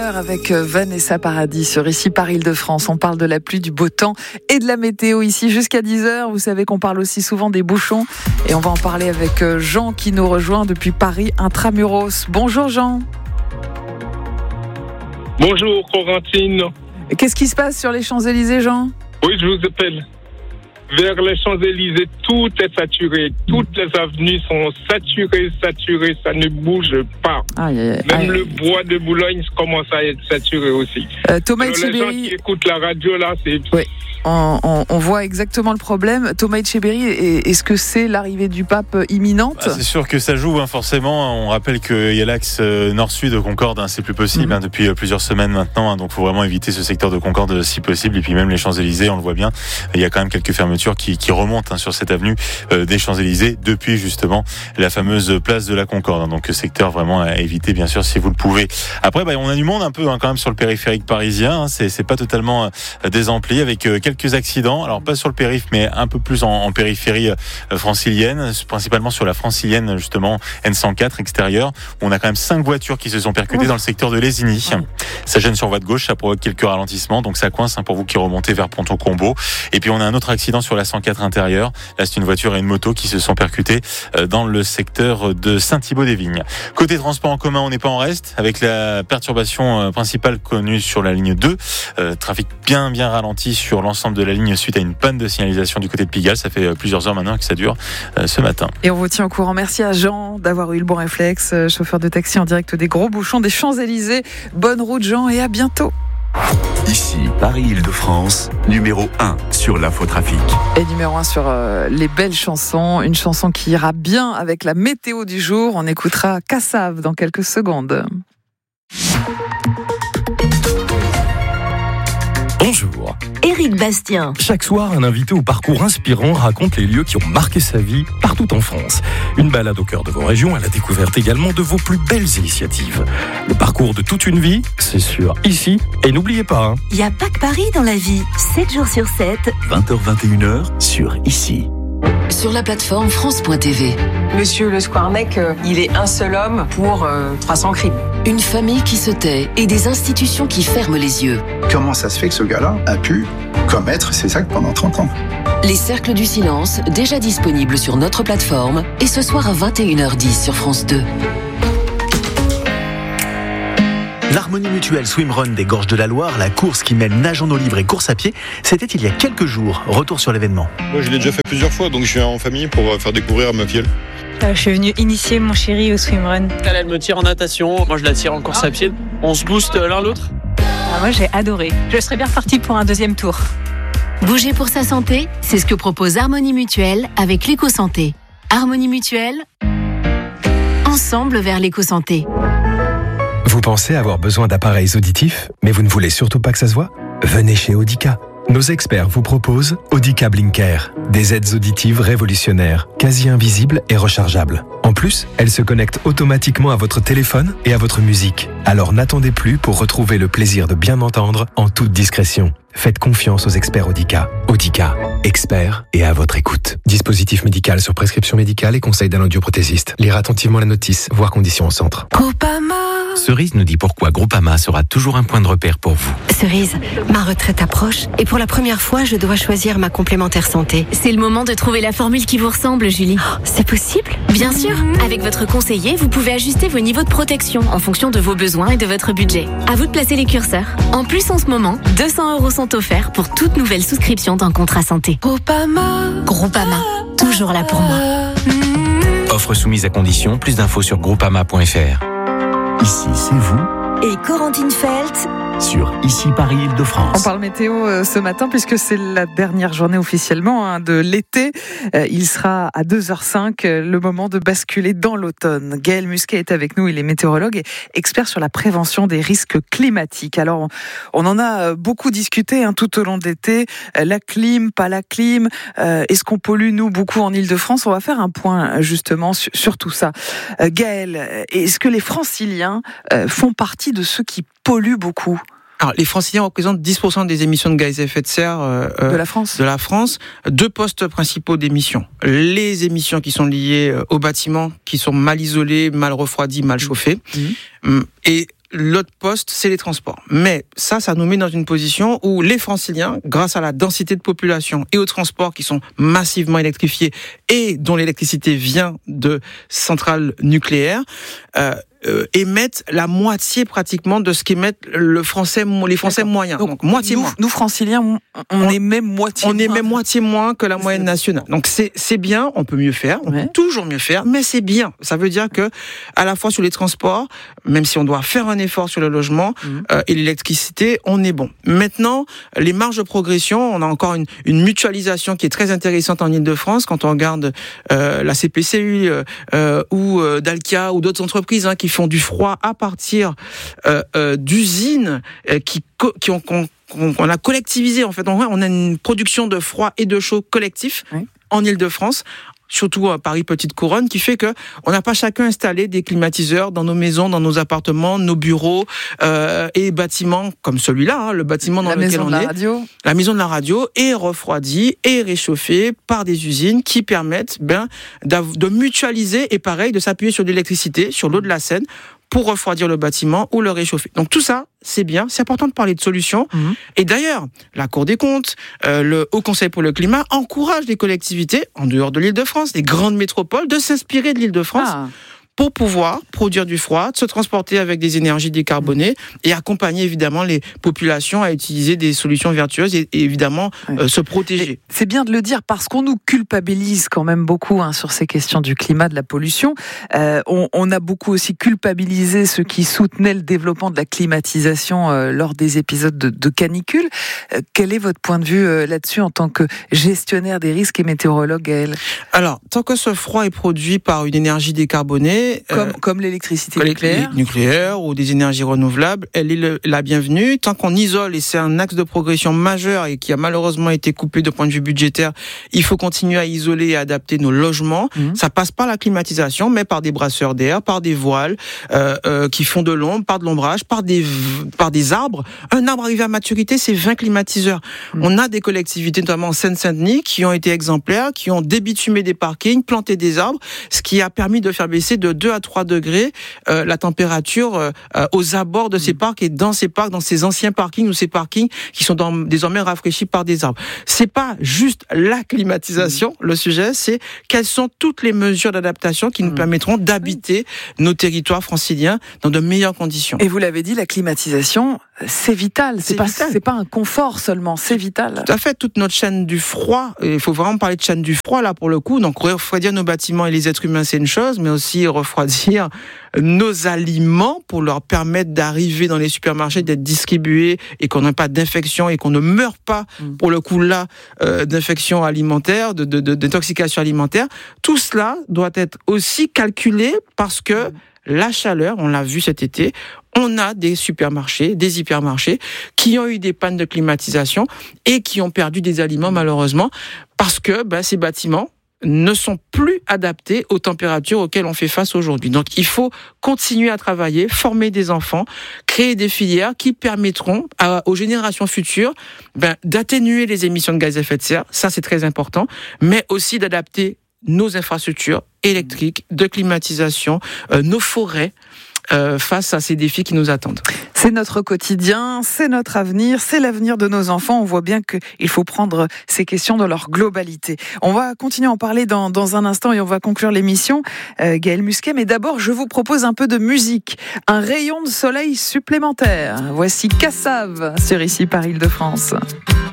10h avec Vanessa Paradis sur Ici par Île-de-France. On parle de la pluie, du beau temps et de la météo ici jusqu'à 10h. Vous savez qu'on parle aussi souvent des bouchons et on va en parler avec Jean qui nous rejoint depuis Paris Intramuros. Bonjour Jean. Bonjour Corentine. Qu'est-ce qui se passe sur les Champs-Élysées, Jean ? Oui, je vous appelle. Vers les Champs-Élysées, tout est saturé. Toutes les avenues sont saturées, ça ne bouge pas. Même le bois de Boulogne commence à être saturé aussi. Thomas Etcheberry, les gens qui écoutent la radio, là, c'est... Oui. On voit exactement le problème. Thomas Etcheberry, est-ce que c'est l'arrivée du pape imminente ? C'est sûr que ça joue, forcément. On rappelle qu'il y a l'axe nord-sud de Concorde, c'est plus possible depuis plusieurs semaines maintenant. Donc il faut vraiment éviter ce secteur de Concorde si possible. Et puis même les Champs-Élysées, on le voit bien, il y a quand même quelques fermetures qui remontent sur cette avenue des Champs-Élysées depuis justement la fameuse place de la Concorde. Donc secteur vraiment à éviter bien sûr si vous le pouvez. Après, on a du monde un peu quand même sur le périphérique parisien. C'est pas totalement désempli avec quelques accidents, alors pas sur le périph' mais un peu plus en périphérie francilienne, principalement sur la francilienne justement N104 extérieure, où on a quand même 5 voitures qui se sont percutées dans le secteur de Lézigny. Ça gêne sur voie de gauche, ça provoque quelques ralentissements, donc ça coince pour vous qui remontez vers Ponton-Combo. Et puis on a un autre accident sur la 104 intérieure, là c'est une voiture et une moto qui se sont percutées dans le secteur de Saint-Thibault-des-Vignes. Côté transport en commun, on n'est pas en reste, avec la perturbation principale connue sur la ligne 2, trafic bien ralenti sur l'ensemble de la ligne suite à une panne de signalisation du côté de Pigalle. Ça fait plusieurs heures maintenant que ça dure ce matin. Et on vous tient au courant. Merci à Jean d'avoir eu le bon réflexe, chauffeur de taxi en direct des gros bouchons des Champs-Élysées. Bonne route Jean et à bientôt. Ici, Paris-Île-de-France, numéro 1 sur l'infotrafic. Et numéro 1 sur les belles chansons. Une chanson qui ira bien avec la météo du jour. On écoutera Cassave dans quelques secondes. Bonjour. Éric Bastien. Chaque soir, un invité au parcours inspirant raconte les lieux qui ont marqué sa vie partout en France. Une balade au cœur de vos régions à la découverte également de vos plus belles initiatives. Le parcours de toute une vie, c'est sûr, ici. Et n'oubliez pas, Il n'y a pas que Paris dans la vie. 7 jours sur 7. 20h-21h sur Ici. Sur la plateforme France.tv. Monsieur Le Squarnec, il est un seul homme pour 300 crimes. Une famille qui se tait et des institutions qui ferment les yeux. Comment ça se fait que ce gars-là a pu commettre ces actes pendant 30 ans ? Les Cercles du Silence, déjà disponibles sur notre plateforme, et ce soir à 21h10 sur France 2. L'Harmonie Mutuelle Swimrun des Gorges de la Loire, la course qui mêle nage en eau libre et course à pied, c'était il y a quelques jours. Retour sur l'événement. Moi, je l'ai déjà fait plusieurs fois, donc je suis en famille pour faire découvrir à ma fille. Je suis venue initier mon chéri au swimrun. Elle me tire en natation, moi je la tire en course à pied. On se booste l'un l'autre. Moi j'ai adoré. Je serais bien repartie pour un deuxième tour. Bouger pour sa santé, c'est ce que propose Harmonie Mutuelle avec l'éco-santé. Harmonie Mutuelle, ensemble vers l'éco-santé. Vous pensez avoir besoin d'appareils auditifs, mais vous ne voulez surtout pas que ça se voit ? Venez chez Audica. Nos experts vous proposent Audica Blinker, des aides auditives révolutionnaires, quasi invisibles et rechargeables. En plus, elles se connectent automatiquement à votre téléphone et à votre musique. Alors n'attendez plus pour retrouver le plaisir de bien entendre en toute discrétion. Faites confiance aux experts Audica. Audica, experts et à votre écoute. Dispositif médical sur prescription médicale et conseil d'un audioprothésiste. Lire attentivement la notice, voir conditions au centre. Groupama. Cerise nous dit pourquoi Groupama sera toujours un point de repère pour vous. Cerise, ma retraite approche et pour la première fois, je dois choisir ma complémentaire santé. C'est le moment de trouver la formule qui vous ressemble, Julie. Oh, c'est possible ? Bien sûr. Avec votre conseiller, vous pouvez ajuster vos niveaux de protection en fonction de vos besoins et de votre budget. À vous de placer les curseurs. En plus, en ce moment, 200 € sont offerts pour toute nouvelle souscription d'un contrat santé. Groupama, toujours là pour moi. Offre soumise à condition, plus d'infos sur groupama.fr. Ici, c'est vous. Et Corentine Feltz sur Ici Paris-Île-de-France. On parle météo ce matin puisque c'est la dernière journée officiellement de l'été. Il sera à 2h05 le moment de basculer dans l'automne. Gaël Musquet est avec nous, il est météorologue et expert sur la prévention des risques climatiques. Alors on en a beaucoup discuté tout au long de l'été. La clim, pas la clim. Est-ce qu'on pollue nous beaucoup en Île-de-France ? On va faire un point justement sur tout ça. Gaël, est-ce que les Franciliens font partie de ceux qui polluent beaucoup ? Alors, les Franciliens représentent 10% des émissions de gaz à effet de serre de la France. 2 postes principaux d'émissions. Les émissions qui sont liées aux bâtiments, qui sont mal isolés, mal refroidis, mal chauffés. Et l'autre poste, c'est les transports. Mais ça nous met dans une position où les Franciliens, grâce à la densité de population et aux transports qui sont massivement électrifiés et dont l'électricité vient de centrales nucléaires, émettent la moitié pratiquement de ce qu'émettent les Français moyens. Donc moitié moins. Nous Franciliens, on émet moitié. On émet moitié moins que la moyenne nationale. Donc c'est bien. On peut mieux faire. On peut toujours mieux faire, mais c'est bien. Ça veut dire que à la fois sur les transports, même si on doit faire un effort sur le logement et l'électricité, on est bon. Maintenant, les marges de progression, on a encore une mutualisation qui est très intéressante en Île-de-France quand on regarde la CPCU ou Dalkia ou d'autres entreprises qui font du froid à partir d'usines qu'on a collectivisé. En fait, on a une production de froid et de chaud collectif en Île-de-France. Surtout à Paris Petite Couronne, qui fait que on n'a pas chacun installé des climatiseurs dans nos maisons, dans nos appartements, nos bureaux et bâtiments comme celui-là, le bâtiment dans lequel on est. La maison de la radio est refroidie et réchauffée par des usines qui permettent de mutualiser et pareil de s'appuyer sur l'électricité, sur l'eau de la Seine, pour refroidir le bâtiment ou le réchauffer. Donc tout ça, c'est bien, c'est important de parler de solutions. Et d'ailleurs, la Cour des comptes, le Haut Conseil pour le climat encourage les collectivités, en dehors de l'Île-de-France, les grandes métropoles, de s'inspirer de l'Île-de-France pour pouvoir produire du froid, se transporter avec des énergies décarbonées et accompagner évidemment les populations à utiliser des solutions vertueuses et évidemment se protéger. C'est bien de le dire parce qu'on nous culpabilise quand même beaucoup sur ces questions du climat, de la pollution. On a beaucoup aussi culpabilisé ceux qui soutenaient le développement de la climatisation lors des épisodes de canicule. Quel est votre point de vue là-dessus en tant que gestionnaire des risques et météorologue, Gaël ? Alors, tant que ce froid est produit par une énergie décarbonée, comme l'électricité nucléaire ou des énergies renouvelables, elle est la bienvenue. Tant qu'on isole, et c'est un axe de progression majeur et qui a malheureusement été coupé de point de vue budgétaire, il faut continuer à isoler et adapter nos logements. Ça passe par la climatisation, mais par des brasseurs d'air, par des voiles qui font de l'ombre, par de l'ombrage, par des arbres. Un arbre arrivé à maturité, c'est 20 climatiseurs. On a des collectivités, notamment en Seine-Saint-Denis, qui ont été exemplaires, qui ont débitumé des parkings, planté des arbres, ce qui a permis de faire baisser de 2 à 3 degrés la température aux abords de ces parcs et dans ces parcs, dans ces anciens parkings ou ces parkings qui sont désormais rafraîchis par des arbres. C'est pas juste la climatisation, le sujet, c'est quelles sont toutes les mesures d'adaptation qui nous permettront d'habiter nos territoires franciliens dans de meilleures conditions. Et vous l'avez dit, la climatisation, c'est vital. C'est pas un confort seulement, c'est vital. Tout à fait, toute notre chaîne du froid, il faut vraiment parler de chaîne du froid là pour le coup. Donc refroidir nos bâtiments et les êtres humains, c'est une chose, mais aussi refroidir nos aliments pour leur permettre d'arriver dans les supermarchés, d'être distribués et qu'on n'ait pas d'infection et qu'on ne meure pas pour le coup là d'infection alimentaire, d'intoxication alimentaire. Tout cela doit être aussi calculé parce que la chaleur, on l'a vu cet été, on a des supermarchés, des hypermarchés qui ont eu des pannes de climatisation et qui ont perdu des aliments malheureusement parce que ces bâtiments ne sont plus adaptés aux températures auxquelles on fait face aujourd'hui. Donc il faut continuer à travailler, former des enfants, créer des filières qui permettront aux générations futures d'atténuer les émissions de gaz à effet de serre, ça c'est très important, mais aussi d'adapter nos infrastructures électriques, de climatisation, nos forêts, face à ces défis qui nous attendent. C'est notre quotidien, c'est notre avenir, c'est l'avenir de nos enfants. On voit bien qu'il faut prendre ces questions dans leur globalité. On va continuer à en parler dans un instant et on va conclure l'émission, Gaël Musquet. Mais d'abord, je vous propose un peu de musique, un rayon de soleil supplémentaire. Voici Cassave sur Ici par Île-de-France.